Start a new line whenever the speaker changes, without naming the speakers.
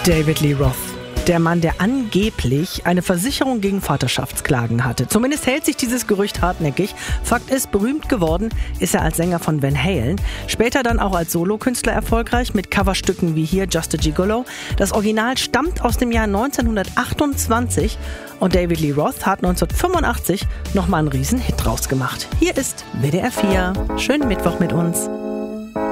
David Lee Roth. Der Mann, der angeblich eine Versicherung gegen Vaterschaftsklagen hatte. Zumindest hält sich dieses Gerücht hartnäckig. Fakt ist, berühmt geworden ist er als Sänger von Van Halen. Später dann auch als Solokünstler erfolgreich mit Coverstücken wie hier Just a Gigolo. Das Original stammt aus dem Jahr 1928 und David Lee Roth hat 1985 nochmal einen riesen Hit draus gemacht. Hier ist WDR 4. Schönen Mittwoch mit uns.